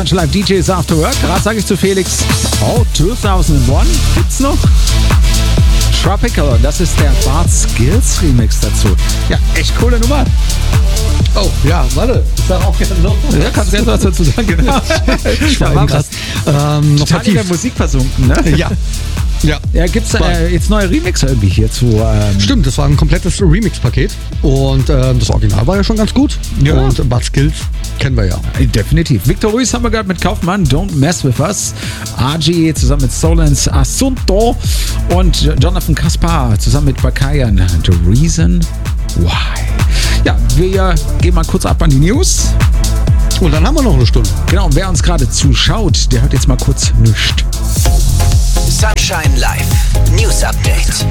Sunshine Live DJs After Work. Gerade sage ich zu Felix, 2001 gibt's noch. Tropical, das ist der Bart Skills Remix dazu. Ja, echt coole Nummer. Oh, ja, warte. Ich sag auch gerne noch. Ja, kannst du gerne was dazu sagen, genau. Ich war war gerade total in der Musik versunken, ne? Ja. Ja, gibt's jetzt neue Remixer irgendwie hierzu? Stimmt, das war ein komplettes Remix-Paket und das Original war ja schon ganz gut. Ja. Und Bad Skills kennen wir ja. Definitiv. Victor Ruiz haben wir gehört mit Kaufmann, Don't Mess With Us. RG zusammen mit Solens Asunto und Jonathan Kaspar zusammen mit Bakayan, The Reason Why. Ja, wir gehen mal kurz ab an die News. Und dann haben wir noch eine Stunde. Genau, wer uns gerade zuschaut, der hört jetzt mal kurz nichts. Sunshine Live News Update.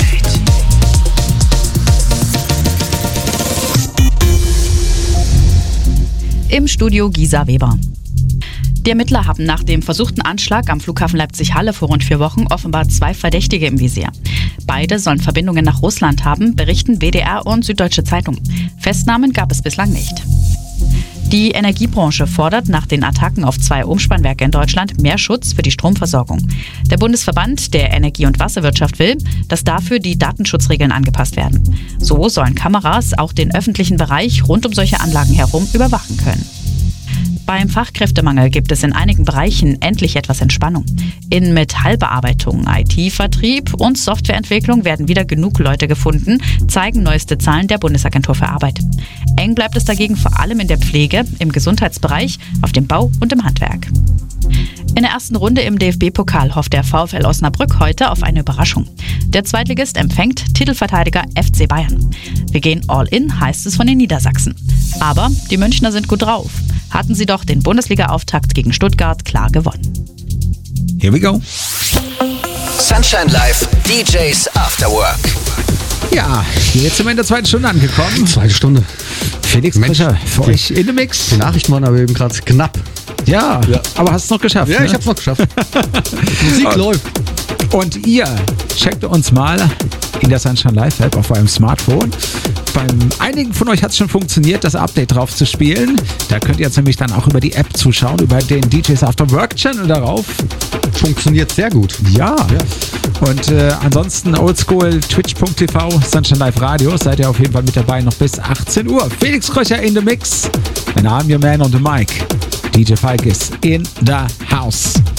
Im Studio Gisa Weber. Die Ermittler haben nach dem versuchten Anschlag am Flughafen Leipzig-Halle vor rund 4 Wochen offenbar 2 Verdächtige im Visier. Beide sollen Verbindungen nach Russland haben, berichten WDR und Süddeutsche Zeitung. Festnahmen gab es bislang nicht. Die Energiebranche fordert nach den Attacken auf 2 Umspannwerke in Deutschland mehr Schutz für die Stromversorgung. Der Bundesverband der Energie- und Wasserwirtschaft will, dass dafür die Datenschutzregeln angepasst werden. So sollen Kameras auch den öffentlichen Bereich rund um solche Anlagen herum überwachen können. Beim Fachkräftemangel gibt es in einigen Bereichen endlich etwas Entspannung. In Metallbearbeitung, IT-Vertrieb und Softwareentwicklung werden wieder genug Leute gefunden, zeigen neueste Zahlen der Bundesagentur für Arbeit. Eng bleibt es dagegen vor allem in der Pflege, im Gesundheitsbereich, auf dem Bau und im Handwerk. In der ersten Runde im DFB-Pokal hofft der VfL Osnabrück heute auf eine Überraschung. Der Zweitligist empfängt Titelverteidiger FC Bayern. Wir gehen all in, heißt es von den Niedersachsen. Aber die Münchner sind gut drauf. Hatten sie doch den Bundesliga-Auftakt gegen Stuttgart klar gewonnen. Here we go. Sunshine Live DJs After Work. Ja, jetzt sind wir in der 2. Stunde angekommen. 2 Stunde. Felix Krischer für euch in the Mix. Die Nachrichten waren aber eben gerade knapp. Ja, aber hast es noch geschafft. Ja, ne? ich hab's noch geschafft. Musik läuft. Und ihr checkt uns mal in der Sunshine Live App auf eurem Smartphone. Bei einigen von euch hat es schon funktioniert, das Update drauf zu spielen. Da könnt ihr jetzt nämlich dann auch über die App zuschauen, über den DJs After Work Channel darauf. Funktioniert sehr gut. Ja. Und ansonsten oldschool twitch.tv, Sunshine Live Radio. Seid ihr auf jeden Fall mit dabei noch bis 18 Uhr. Felix Kröcher in the Mix. And I'm your man on the mic. DJ Falk is in the house.